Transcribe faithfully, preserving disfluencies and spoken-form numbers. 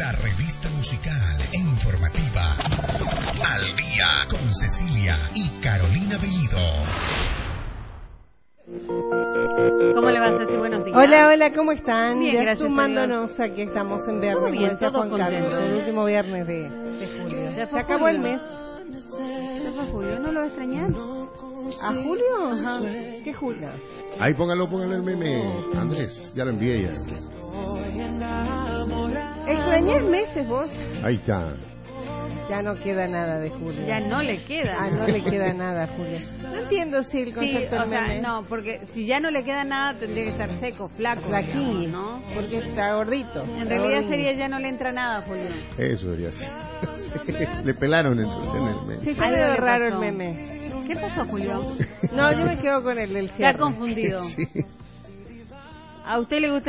La revista musical e informativa Al Día con Cecilia y Carolina Bellido. ¿Cómo le vas a decir buenos días? Hola, hola, ¿cómo están? Bien, ya gracias, sumándonos aquí estamos en viernes, bien, como decía todos Juan Carlos, contentos. el último viernes de, de julio. Ya Se fue acabó julio. el mes. ¿Ya fue Julio? ¿No lo va a extrañar? ¿A Julio? Ajá. ¿Qué Julio? Ahí póngalo, póngalo el meme, Andrés, ya lo envié ya. ¿Extrañás meses vos? Ahí está. Ya no queda nada de Julio. Ya no le queda. Ah, no le queda nada a Julio. No entiendo si el Sí, concepto o del sea, meme. no, porque si ya no le queda nada tendría que estar seco, flaco, Flaquín, digamos, ¿no? porque está gordito. En está realidad gordín. sería ya no le entra nada, Julio. Eso debería ser. Le pelaron entonces en el meme. Sí, fue Algo medio le raro el pasó. meme. ¿Qué pasó, Julio? No, yo me quedo con el del Está cierre. confundido. Sí. ¿A usted le gusta